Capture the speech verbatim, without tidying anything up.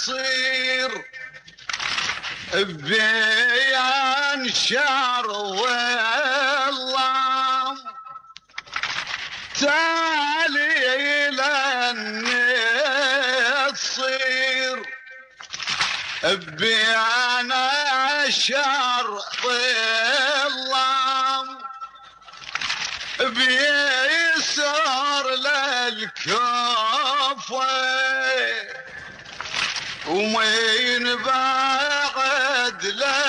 تصير بيان شعر والله تالي لن تصير بيان شعر والله بيسر للكفوة ومين بعد لا